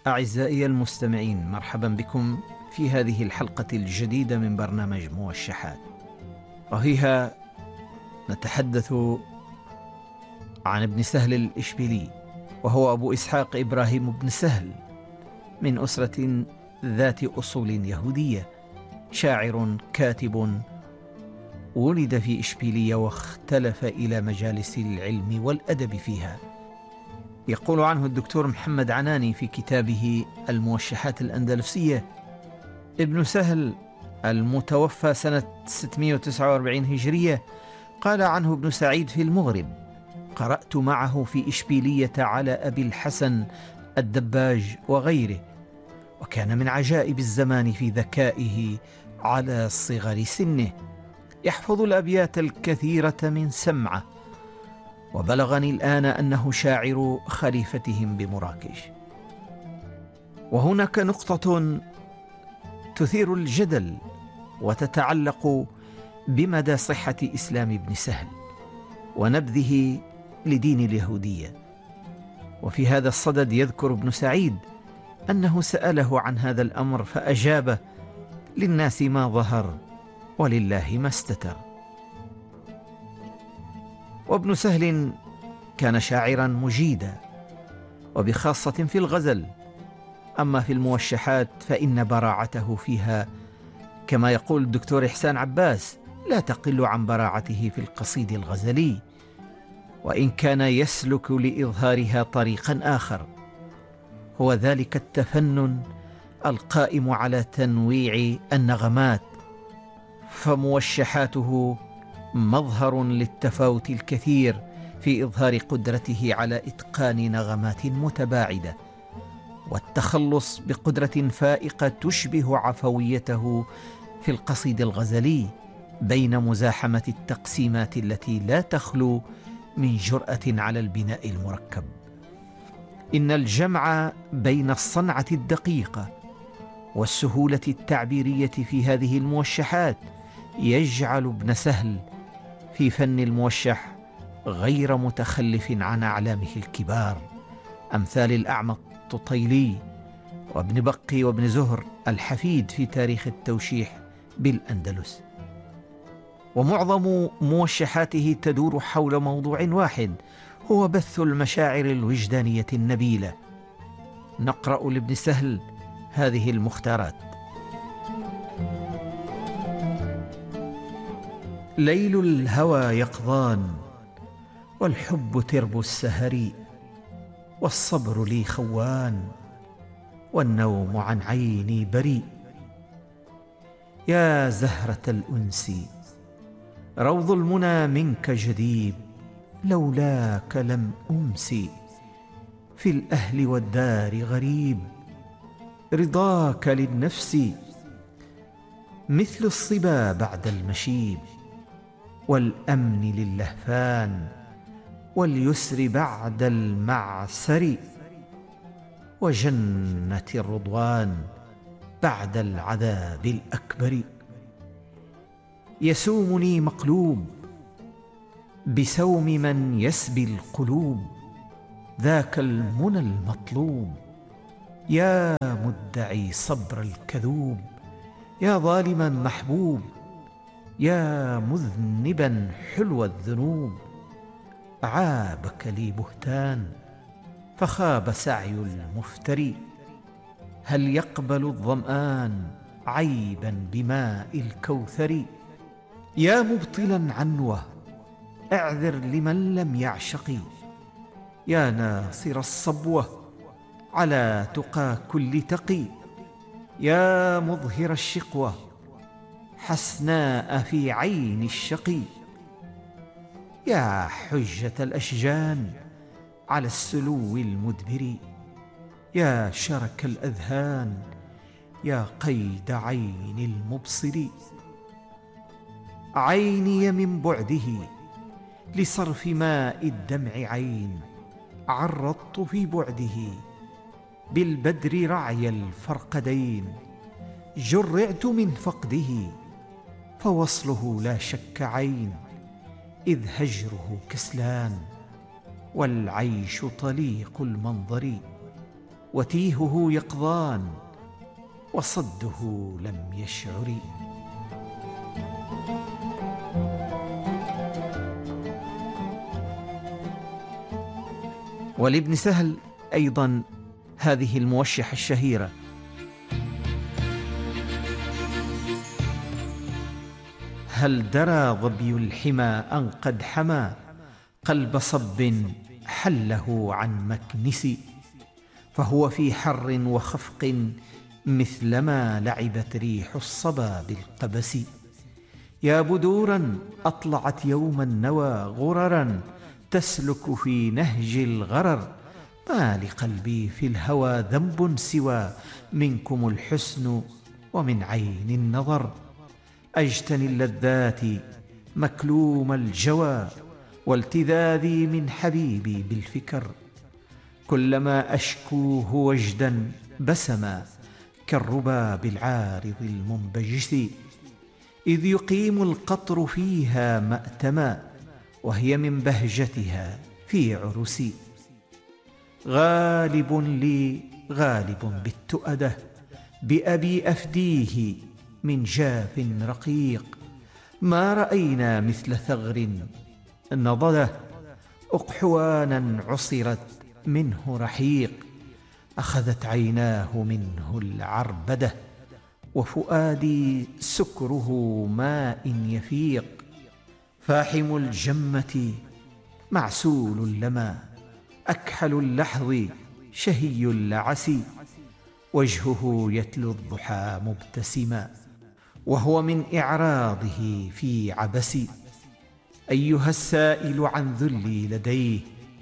أعزائي المستمعين، مرحبا بكم في هذه الحلقة الجديدة من برنامج موشحات، وفيها نتحدث عن ابن سهل الإشبيلي، وهو أبو إسحاق إبراهيم بن سهل من أسرة ذات أصول يهودية، شاعر كاتب ولد في إشبيلية واختلف إلى مجالس العلم والأدب فيها. يقول عنه الدكتور محمد عناني في كتابه الموشحات الأندلسية: ابن سهل المتوفى سنة 649 هجرية قال عنه ابن سعيد في المغرب: قرأت معه في إشبيلية على أبي الحسن الدباج وغيره، وكان من عجائب الزمان في ذكائه على صغر سنه، يحفظ الأبيات الكثيرة من سمعه، وبلغني الآن أنه شاعر خليفتهم بمراكش. وهناك نقطة تثير الجدل وتتعلق بمدى صحة إسلام ابن سهل ونبذه لدين اليهودية. وفي هذا الصدد يذكر ابن سعيد أنه سأله عن هذا الأمر فأجاب: للناس ما ظهر ولله ما استتر. وابن سهل كان شاعرا مجيدا، وبخاصة في الغزل. أما في الموشحات فإن براعته فيها، كما يقول الدكتور إحسان عباس، لا تقل عن براعته في القصيد الغزلي، وإن كان يسلك لإظهارها طريقا آخر، هو ذلك التفنن القائم على تنويع النغمات، فموشحاته مظهر للتفاوت الكثير في إظهار قدرته على إتقان نغمات متباعدة، والتخلص بقدرة فائقة تشبه عفويته في القصيد الغزلي، بين مزاحمة التقسيمات التي لا تخلو من جرأة على البناء المركب. إن الجمع بين الصنعة الدقيقة والسهولة التعبيرية في هذه الموشحات يجعل ابن سهل في فن الموشح غير متخلف عن أعلامه الكبار، أمثال الأعمى الططيلي وابن بقي وابن زهر الحفيد في تاريخ التوشيح بالأندلس. ومعظم موشحاته تدور حول موضوع واحد، هو بث المشاعر الوجدانية النبيلة. نقرأ لابن سهل هذه المختارات: ليل الهوى يقظان، والحب ترب السهر، والصبر لي خوان، والنوم عن عيني بريء. يا زهرة الأنس، روض المنى منك جديب، لولاك لم أمسي، في الأهل والدار غريب. رضاك للنفس مثل الصبا بعد المشيب، والأمن للهفان، واليسر بعد المعسر، وجنة الرضوان بعد العذاب الأكبر. يسومني مقلوب بسوم من يسبي القلوب، ذاك المنى المطلوب. يا مدعي صبر الكذوب، يا ظالما محبوب، يا مذنبا حلو الذنوب. عابك لي بهتان، فخاب سعي المفتري. هل يقبل الظمآن عيبا بماء الكوثر؟ يا مبطلا عنوة، اعذر لمن لم يعشق. يا ناصر الصبوة على تقى كل تقي. يا مظهر الشقوة حسناء في عين الشقي. يا حجة الأشجان على السلو المدبر. يا شرك الأذهان، يا قيد عين المبصر. عيني من بعده لصرف ماء الدمع عين، عرضت في بعده بالبدر رعي الفرقدين. جرعت من فقده فوصله لا شك عين، إذ هجره كسلان والعيش طليق المنظر. وتيهه يقظان وصده لم يشعر. ولابن سهل أيضا هذه الموشحة الشهيرة: هل درى ظبي الحمى أن قد حمى قلب صب حله عن مكنس، فهو في حر وخفق مثلما لعبت ريح الصبا بالقبس. يا بدورا أطلعت يوم النوى غررا تسلك في نهج الغرر، ما لقلبي في الهوى ذنب سوى منكم الحسن ومن عين النظر. أجتني اللذات مكلوم الجوى والتذاذي من حبيبي بالفكر، كلما أشكوه وجدا بسما كالرباب العارض المنبجس، إذ يقيم القطر فيها مأتما وهي من بهجتها في عرسي. غالب لي غالب بالتؤده بأبي أفديه من جاف رقيق، ما رأينا مثل ثغر نضده أقحوانا عصرت منه رحيق، أخذت عيناه منه العربدة وفؤادي سكره ماء يفيق. فاحم الجمة معسول اللمى أكحل اللحظ شهي اللعس، وجهه يتلو الضحى مبتسما وهو من إعراضه في عبس. أيها السائل عن ذلي لديه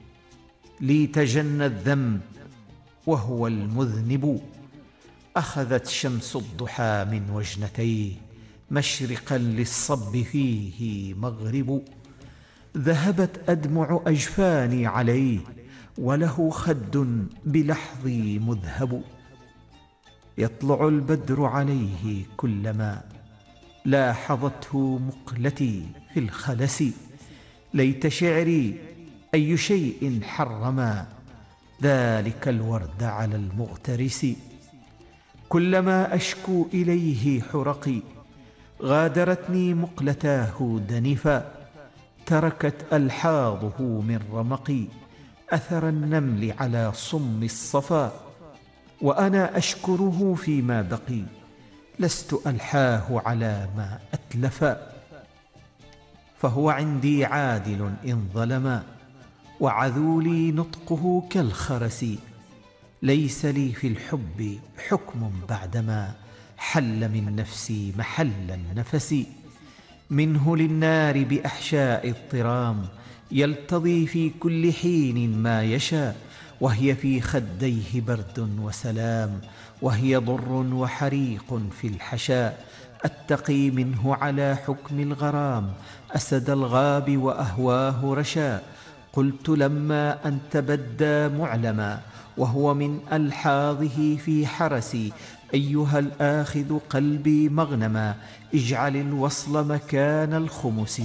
لي تجنى الذنب وهو المذنب، أخذت شمس الضحى من وجنتيه مشرقا للصب فيه مغرب، ذهبت أدمع أجفاني عليه وله خد بلحظي مذهب. يطلع البدر عليه كلما لاحظته مقلتي في الخلس، ليت شعري أي شيء حرما ذلك الورد على المغترس. كلما أشكو إليه حرقي غادرتني مقلتاه دنفا، تركت ألحاظه من رمقي أثر النمل على صم الصفا، وأنا أشكره فيما بقي لست ألحاه على ما أتلفا. فهو عندي عادل إن ظلما وعذولي نطقه كالخرس، ليس لي في الحب حكم بعدما حل من نفسي محل النفس. منه للنار بأحشاء الطرام يلتضي في كل حين ما يشاء، وهي في خديه برد وسلام وهي ضر وحريق في الحشاء. أتقي منه على حكم الغرام أسد الغاب وأهواه رشا، قلت لما أن تبدى معلما وهو من ألحاظه في حرسي، أيها الآخذ قلبي مغنما اجعل الوصل مكان الخمس.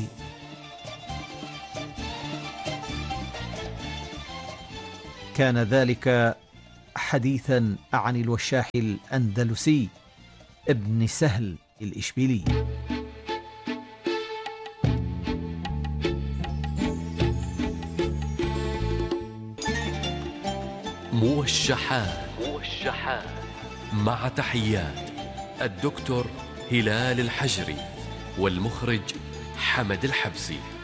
كان ذلك حديثا عن الوشاح الأندلسي ابن سهل الإشبيلي. موشحات مع تحيات الدكتور هلال الحجري والمخرج حمد الحبسي.